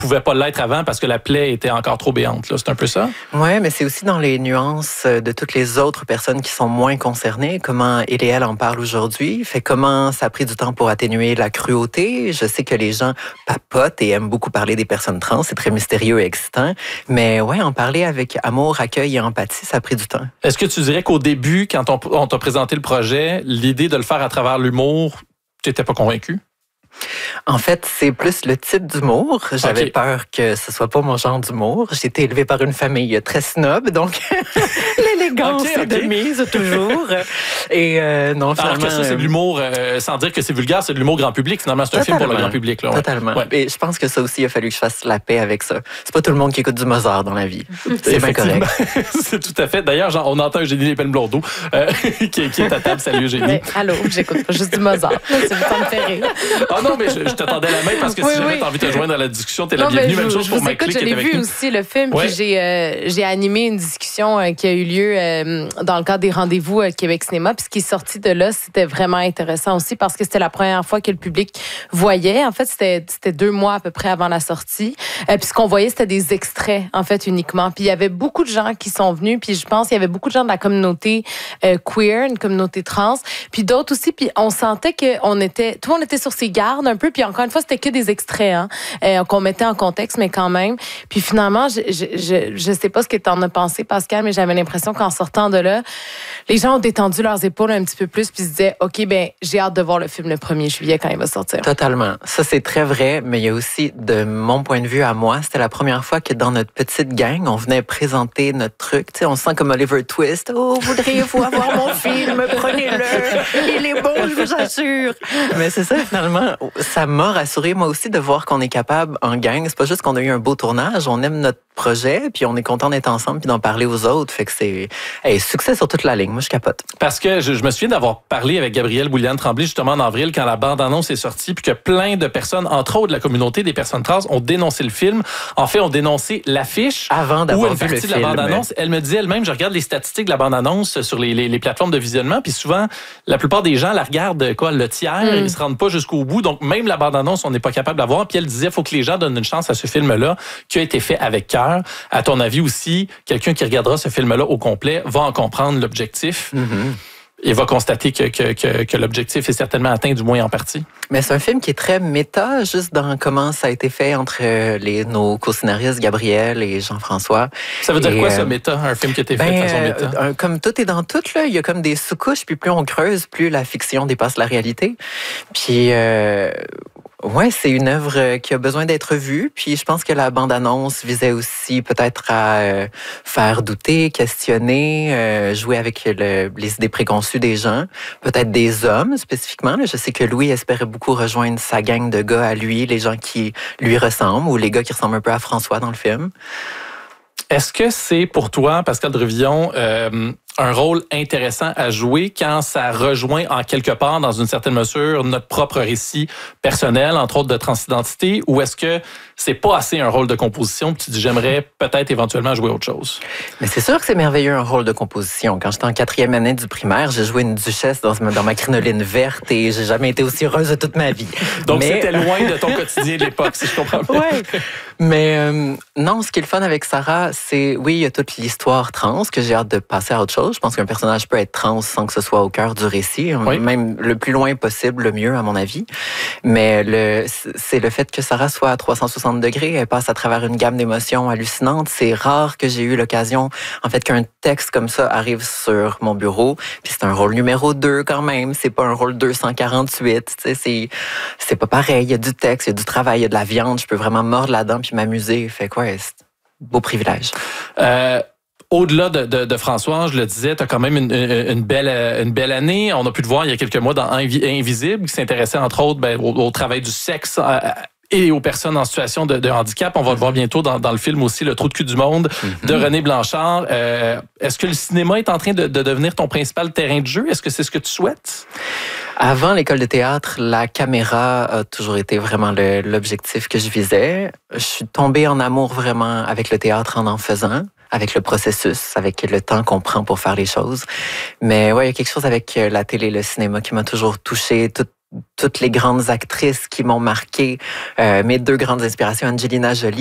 pouvait pas l'être avant parce que la plaie était encore trop béante. Là. C'est un peu ça? Oui, mais c'est aussi dans les nuances de toutes les autres personnes qui sont moins concernées. Comment il et elle en parlent aujourd'hui. Fait comment ça a pris du temps pour atténuer la cruauté. Je sais que les gens papotent et aiment beaucoup parler des personnes trans. C'est très mystérieux et excitant. Mais ouais, en parler avec amour, accueil et empathie, ça a pris du temps. Est-ce que tu dirais qu'au début, quand on t'a présenté le projet, l'idée de le faire à travers l'humour, tu n'étais pas convaincu? En fait, c'est plus le type d'humour. J'avais peur que ce soit pas mon genre d'humour. J'ai été élevée par une famille très snob, donc l'élégance est de mise toujours. Et non, finalement... Alors que ça, c'est de l'humour, sans dire que c'est vulgaire, c'est de l'humour grand public. Finalement, c'est un film pour le grand public. Là, ouais. Totalement. Ouais. Et je pense que ça aussi, il a fallu que je fasse la paix avec ça. C'est pas tout le monde qui écoute du Mozart dans la vie. C'est bien correct. C'est tout à fait. D'ailleurs, on entend Eugénie Lépine-Blondeau qui est à table. Salut, Eugénie. Mais, allô, j'écoute pas juste du Mozart. Ça me fait rire. Ah non, mais je t'attendais la main parce que si jamais tu as envie de te joindre dans la discussion, tu es la bienvenue. Même chose pour Mike Lee. Je l'ai vu aussi, le film, puis j'ai animé une discussion qui a eu lieu dans le cadre des rendez-vous Québec Cinéma. Puis ce qui est sorti de là, c'était vraiment intéressant aussi parce que c'était la première fois que le public voyait. En fait, c'était 2 mois à peu près avant la sortie. Puis ce qu'on voyait, c'était des extraits, en fait, uniquement. Puis il y avait beaucoup de gens qui sont venus. Puis je pense qu'il y avait beaucoup de gens de la communauté queer, une communauté trans. Puis d'autres aussi. Puis on sentait que tout le monde était sur ses gardes un peu. Puis encore une fois, c'était que des extraits qu'on mettait en contexte, mais quand même. Puis finalement, je sais pas ce que tu en as pensé, Pascal, mais j'avais l'impression qu'en sortant de là, les gens ont détendu leurs épaules un petit peu plus puis se disaient, OK, ben j'ai hâte de voir le film le 1er juillet quand il va sortir. Totalement. Ça, c'est très vrai, mais il y a aussi, de mon point de vue à moi, c'était la première fois que dans notre petite gang, on venait présenter notre truc. Tu sais, on se sent comme Oliver Twist. Oh, voudriez-vous avoir mon film? Prenez-le. Il est bon, je vous assure. Mais c'est ça, finalement, ça m'a rassuré, moi aussi, de voir qu'on est capable en gang. C'est pas juste qu'on a eu un beau tournage, on aime notre projet, puis on est content d'être ensemble puis d'en parler aux autres. Fait que c'est succès sur toute la ligne. Moi, je capote. Parce que je me souviens d'avoir parlé avec Gabrielle Bouliane-Tremblay justement en avril quand la bande-annonce est sortie puis que plein de personnes, entre autres de la communauté des personnes trans, ont dénoncé le film. En fait, ont dénoncé l'affiche avant d'avoir ou une partie de la bande-annonce. Elle me disait elle-même, je regarde les statistiques de la bande-annonce sur les plateformes de visionnement puis souvent, la plupart des gens la regardent le tiers, ils se rendent pas jusqu'au bout. Donc, même la bande-annonce, on n'est pas capable de la voir. Puis elle disait, il faut que les gens donnent une chance à ce film-là qui a été fait avec cœur. À ton avis aussi, quelqu'un qui regardera ce film-là au complet va en comprendre l'objectif et va constater que l'objectif est certainement atteint, du moins en partie. Mais c'est un film qui est très méta, juste dans comment ça a été fait entre nos co-scénaristes, Gabriel et Jean-François. Ça veut dire quoi, ça, méta? Un film qui a été fait de façon méta? Comme tout est dans tout, là, il y a comme des sous-couches, puis plus on creuse, plus la fiction dépasse la réalité. Puis... ouais, c'est une œuvre qui a besoin d'être vue. Puis je pense que la bande-annonce visait aussi peut-être à faire douter, questionner, jouer avec les idées préconçues des gens, peut-être des hommes spécifiquement. Je sais que Louis espérait beaucoup rejoindre sa gang de gars à lui, les gens qui lui ressemblent ou les gars qui ressemblent un peu à François dans le film. Est-ce que c'est pour toi, Pascal Drevillon, un rôle intéressant à jouer quand ça rejoint en quelque part, dans une certaine mesure, notre propre récit personnel, entre autres de transidentité, ou est-ce que c'est pas assez un rôle de composition, puis tu dis j'aimerais peut-être éventuellement jouer autre chose? Mais c'est sûr que c'est merveilleux un rôle de composition. Quand j'étais en 4e année du primaire, j'ai joué une duchesse dans ma crinoline verte et j'ai jamais été aussi heureuse de toute ma vie. Donc c'était loin de ton quotidien de l'époque, si je comprends bien. Ouais. Mais non, ce qui est le fun avec Sarah, c'est, oui, il y a toute l'histoire trans que j'ai hâte de passer à autre chose. Je pense qu'un personnage peut être trans sans que ce soit au cœur du récit, même le plus loin possible, le mieux, à mon avis. Mais c'est le fait que Sarah soit à 360 degrés, elle passe à travers une gamme d'émotions hallucinantes. C'est rare que j'ai eu l'occasion, en fait, qu'un texte comme ça arrive sur mon bureau. Puis c'est un rôle numéro 2 quand même, c'est pas un rôle 248. Tu sais, c'est pas pareil. Il y a du texte, il y a du travail, il y a de la viande. Je peux vraiment mordre là-dedans puis m'amuser. Fait quoi, c'est un beau privilège. Au-delà de François, je le disais, tu as quand même une belle année. On a pu te voir il y a quelques mois dans Invisible, qui s'intéressait entre autres au travail du sexe et aux personnes en situation de handicap. On va le voir bientôt dans le film aussi, Le trou de cul du monde, de René Blanchard. Est-ce que le cinéma est en train de devenir ton principal terrain de jeu? Est-ce que c'est ce que tu souhaites? Avant l'école de théâtre, la caméra a toujours été vraiment l'objectif que je visais. Je suis tombée en amour vraiment avec le théâtre en faisant, avec le processus, avec le temps qu'on prend pour faire les choses. Mais ouais, il y a quelque chose avec la télé, le cinéma qui m'a toujours touchée. toutes les grandes actrices qui m'ont marqué. Mes 2 grandes inspirations, Angelina Jolie